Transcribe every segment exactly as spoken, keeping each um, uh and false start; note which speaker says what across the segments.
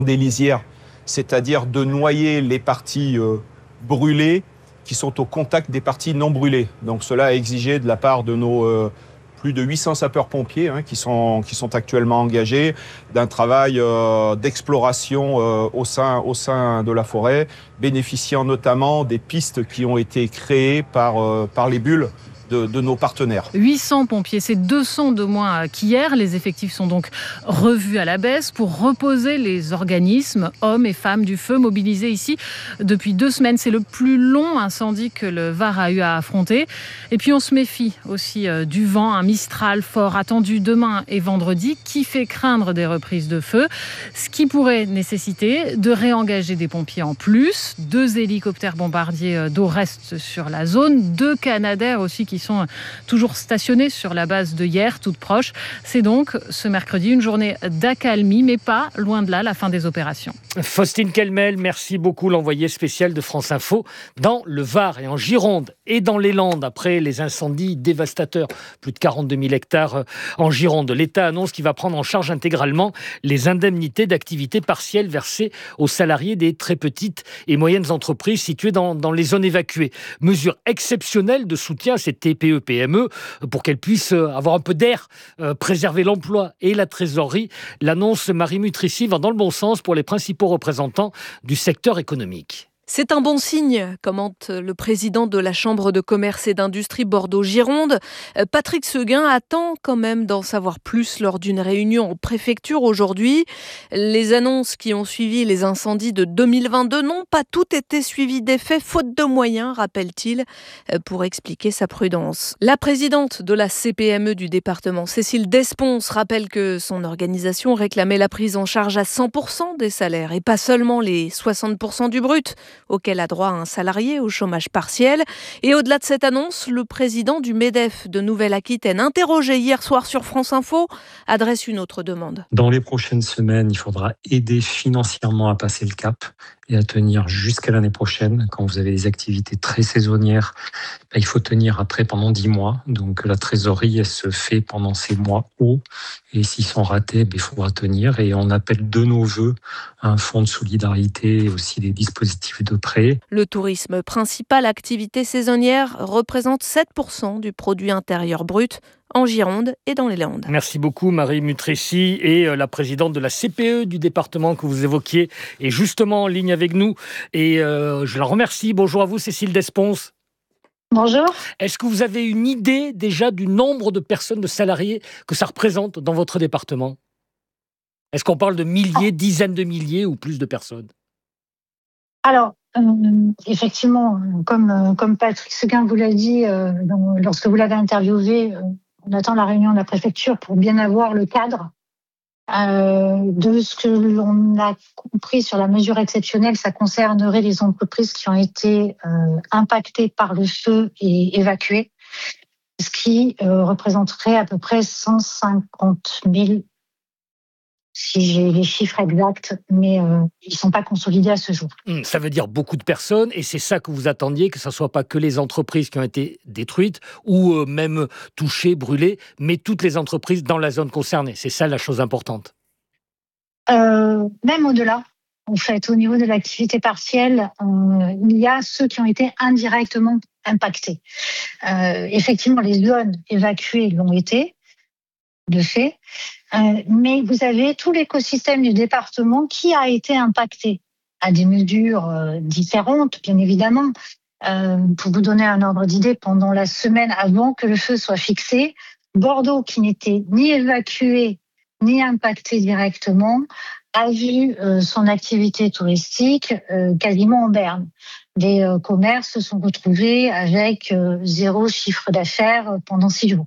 Speaker 1: des lisières, c'est-à-dire de noyer les parties euh, brûlées qui sont au contact des parties non brûlées. Donc cela a exigé de la part de nos euh, plus de huit cents sapeurs-pompiers hein, qui sont, qui sont actuellement engagés d'un travail euh, d'exploration euh, au sein, au sein de la forêt, bénéficiant notamment des pistes qui ont été créées par, euh, par les bulles De, de nos partenaires.
Speaker 2: huit cents pompiers, c'est deux cents de moins qu'hier. Les effectifs sont donc revus à la baisse pour reposer les organismes, hommes et femmes du feu, mobilisés ici depuis deux semaines. C'est le plus long incendie que le Var a eu à affronter. Et puis on se méfie aussi du vent, un Mistral fort attendu demain et vendredi qui fait craindre des reprises de feu, ce qui pourrait nécessiter de réengager des pompiers en plus. Deux hélicoptères bombardiers d'eau restent sur la zone, deux Canadair aussi qui sont toujours stationnés sur la base de hier, toute proche. C'est donc ce mercredi une journée d'accalmie, mais pas loin de là la fin des opérations.
Speaker 3: Faustine Kelmel, merci beaucoup, l'envoyée spéciale de France Info dans le Var et en Gironde et dans les Landes après les incendies dévastateurs. Plus de quarante-deux mille hectares en Gironde. L'État annonce qu'il va prendre en charge intégralement les indemnités d'activité partielle versées aux salariés des très petites et moyennes entreprises situées dans, dans les zones évacuées. Mesure exceptionnelle de soutien à ces T P E P M E pour qu'elles puissent avoir un peu d'air, euh, préserver l'emploi et la trésorerie. L'annonce Marie Mutrici va dans le bon sens pour les principaux représentants du secteur économique.
Speaker 4: C'est un bon signe, commente le président de la Chambre de commerce et d'industrie Bordeaux-Gironde. Patrick Seguin attend quand même d'en savoir plus lors d'une réunion en préfecture aujourd'hui. Les annonces qui ont suivi les incendies de deux mille vingt-deux n'ont pas toutes été suivies d'effets, faute de moyens, rappelle-t-il, pour expliquer sa prudence. La présidente de la C P M E du département, Cécile Desponce, rappelle que son organisation réclamait la prise en charge à cent pour cent des salaires et pas seulement les soixante pour cent du brut auquel a droit un salarié au chômage partiel. Et au-delà de cette annonce, le président du MEDEF de Nouvelle-Aquitaine, interrogé hier soir sur France Info, adresse une autre demande.
Speaker 5: Dans les prochaines semaines, il faudra aider financièrement à passer le cap et à tenir jusqu'à l'année prochaine. Quand vous avez des activités très saisonnières, il faut tenir après pendant dix mois. Donc la trésorerie, elle se fait pendant ces mois hauts. Et s'ils sont ratés, il faudra tenir. Et on appelle de nos voeux un fonds de solidarité et aussi des dispositifs de prêt.
Speaker 4: Le tourisme, principale activité saisonnière, représente sept pour cent du produit intérieur brut en Gironde et dans les Landes.
Speaker 3: Merci beaucoup Marie Mutrici et la présidente de la C P E du département que vous évoquiez est justement en ligne avec nous et euh, je la remercie. Bonjour à vous Cécile Desponce.
Speaker 6: Bonjour.
Speaker 3: Est-ce que vous avez une idée déjà du nombre de personnes, de salariés que ça représente dans votre département ? Est-ce qu'on parle de milliers, dizaines de milliers ou plus de personnes ?
Speaker 6: Alors, euh, effectivement, comme, euh, comme Patrick Seguin vous l'a dit, euh, dans, lorsque vous l'avez interviewé, euh, on attend la réunion de la préfecture pour bien avoir le cadre. Euh, de ce que l'on a compris sur la mesure exceptionnelle, ça concernerait les entreprises qui ont été euh, impactées par le feu et évacuées, ce qui euh, représenterait à peu près cent cinquante mille, si j'ai les chiffres exacts, mais euh, ils ne sont pas consolidés à ce jour.
Speaker 3: Ça veut dire beaucoup de personnes, et c'est ça que vous attendiez, que ce ne soit pas que les entreprises qui ont été détruites, ou euh, même touchées, brûlées, mais toutes les entreprises dans la zone concernée. C'est ça la chose importante.
Speaker 6: Euh, même au-delà, en fait, au niveau de l'activité partielle, euh, il y a ceux qui ont été indirectement impactés. Euh, effectivement, les zones évacuées l'ont été, de fait, euh, mais vous avez tout l'écosystème du département qui a été impacté à des mesures euh, différentes, bien évidemment. Euh, pour vous donner un ordre d'idée, pendant la semaine avant que le feu soit fixé, Bordeaux, qui n'était ni évacué ni impacté directement, a vu euh, son activité touristique euh, quasiment en berne. Des euh, commerces se sont retrouvés avec euh, zéro chiffre d'affaires pendant six jours.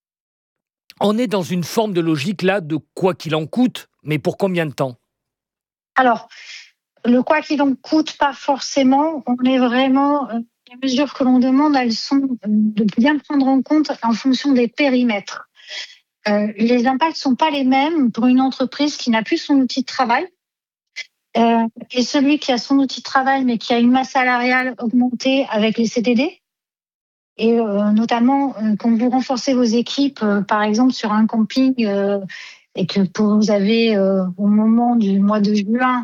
Speaker 3: On est dans une forme de logique là de quoi qu'il en coûte, mais pour combien de temps ?
Speaker 6: Alors, le quoi qu'il en coûte, pas forcément. On est vraiment... Euh, les mesures que l'on demande, elles sont euh, de bien prendre en compte en fonction des périmètres. Euh, les impacts ne sont pas les mêmes pour une entreprise qui n'a plus son outil de travail euh, et celui qui a son outil de travail mais qui a une masse salariale augmentée avec les C D D. Et euh, notamment, euh, quand vous renforcez vos équipes, euh, par exemple sur un camping, euh, et que pour, vous avez euh, au moment du mois de juin